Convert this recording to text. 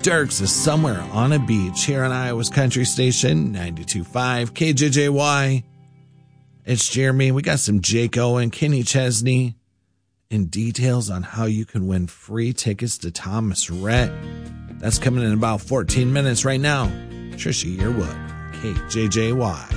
Dirks is Somewhere on a Beach here on Iowa's Country Station, 92.5 KJJY. It's Jeremy. We got some Jake Owen, Kenny Chesney, and details on how you can win free tickets to Thomas Rhett. That's coming in about 14 minutes right now. Trisha Yearwood, KJJY.